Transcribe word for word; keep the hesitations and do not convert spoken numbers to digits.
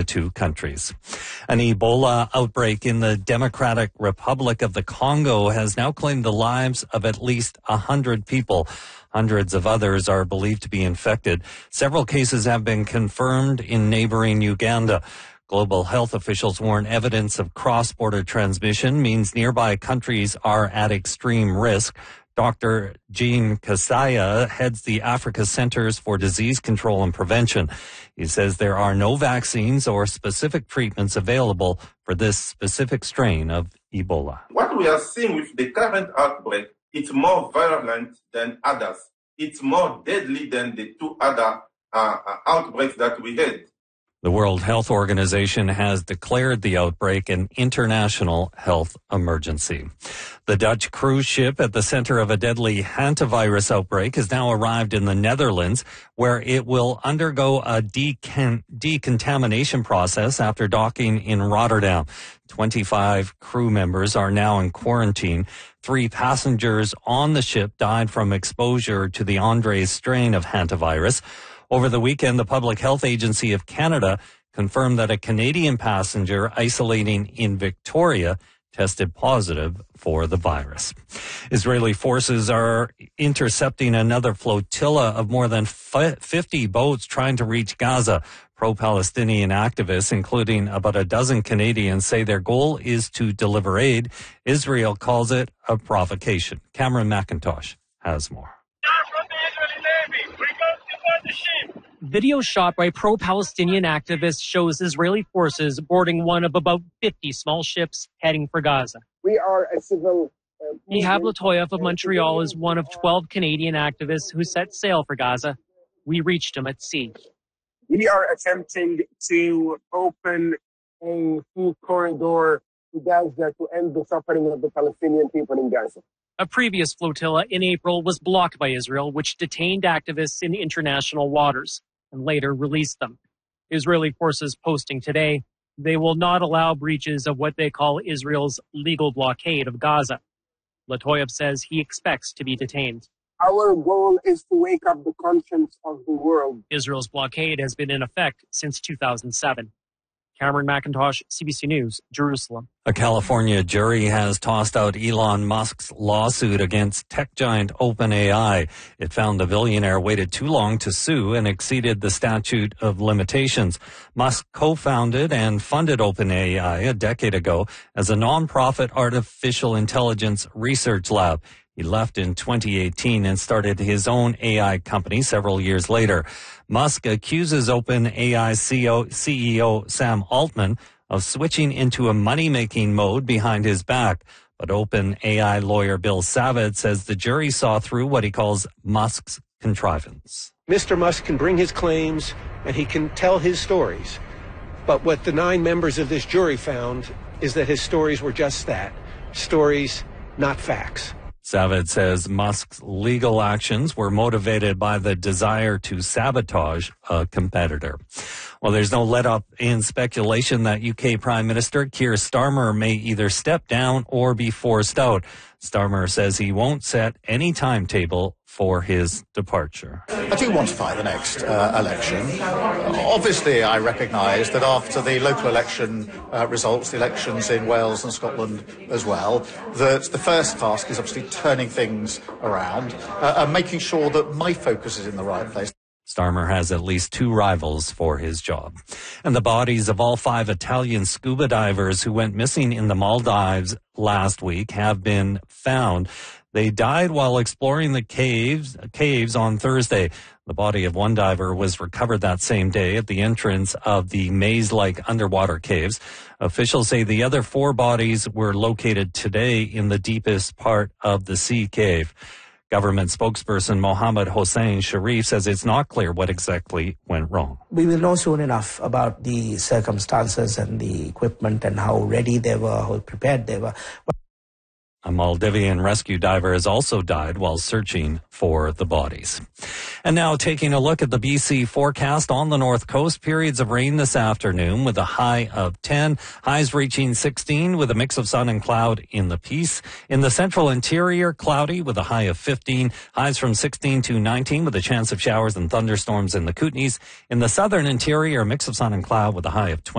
two countries. An Ebola outbreak in the Democratic Republic of the Congo has now claimed the lives of at least one hundred people. Hundreds of others are believed to be infected. Several cases have been confirmed in neighboring Uganda. Global health officials warn evidence of cross-border transmission means nearby countries are at extreme risk. Doctor Jean Kasaya heads the Africa Centers for Disease Control and Prevention. He says there are no vaccines or specific treatments available for this specific strain of Ebola. What we are seeing with the current outbreak, it's more virulent than others. It's more deadly than the two other uh, outbreaks that we had. The World Health Organization has declared the outbreak an international health emergency. The Dutch cruise ship at the center of a deadly hantavirus outbreak has now arrived in the Netherlands, where it will undergo a decon- decontamination process after docking in Rotterdam. twenty-five crew members are now in quarantine. Three passengers on the ship died from exposure to the Andres strain of hantavirus. Over the weekend, the Public Health Agency of Canada confirmed that a Canadian passenger isolating in Victoria tested positive for the virus. Israeli forces are intercepting another flotilla of more than fifty boats trying to reach Gaza. Pro-Palestinian activists, including about a dozen Canadians, say their goal is to deliver aid. Israel calls it a provocation. Cameron McIntosh has more. Video shot by pro-Palestinian activists shows Israeli forces boarding one of about fifty small ships heading for Gaza. We are a civil... Uh, Ihab Latoyev of Montreal is one of twelve Canadian activists who set sail for Gaza. We reached him at sea. We are attempting to open a full corridor to Gaza to end the suffering of the Palestinian people in Gaza. A previous flotilla in April was blocked by Israel, which detained activists in international waters and later released them. Israeli forces posting today, they will not allow breaches of what they call Israel's legal blockade of Gaza. Latoyev says he expects to be detained. Our goal is to wake up the conscience of the world. Israel's blockade has been in effect since two thousand seven. Cameron McIntosh, C B C News, Jerusalem. A California jury has tossed out Elon Musk's lawsuit against tech giant OpenAI. It found the billionaire waited too long to sue and exceeded the statute of limitations. Musk co-founded and funded OpenAI a decade ago as a nonprofit artificial intelligence research lab. He left in twenty eighteen and started his own A I company several years later. Musk accuses OpenAI C E O Sam Altman of switching into a money-making mode behind his back. But OpenAI lawyer Bill Savage says the jury saw through what he calls Musk's contrivance. Mister Musk can bring his claims and he can tell his stories. But what the nine members of this jury found is that his stories were just that, stories, not facts. Savage says Musk's legal actions were motivated by the desire to sabotage a competitor. Well, there's no let-up in speculation that U K Prime Minister Keir Starmer may either step down or be forced out. Starmer says he won't set any timetable for his departure. I do want to fight the next uh, election. Obviously, I recognise that after the local election uh, results, the elections in Wales and Scotland as well, that the first task is obviously turning things around uh, and making sure that my focus is in the right place. Starmer has at least two rivals for his job. And the bodies of all five Italian scuba divers who went missing in the Maldives last week have been found. They died while exploring the caves, caves on Thursday. The body of one diver was recovered that same day at the entrance of the maze-like underwater caves. Officials say the other four bodies were located today in the deepest part of the sea cave. Government spokesperson Mohammed Hossein Sharif says it's not clear what exactly went wrong. We will know soon enough about the circumstances and the equipment and how ready they were, how prepared they were. A Maldivian rescue diver has also died while searching for the bodies. And now taking a look at the B C forecast on the north coast. Periods of rain this afternoon with a high of ten. Highs reaching sixteen with a mix of sun and cloud in the Peace. In the central interior, cloudy with a high of fifteen. Highs from sixteen to nineteen with a chance of showers and thunderstorms in the Kootenays. In the southern interior, a mix of sun and cloud with a high of twenty.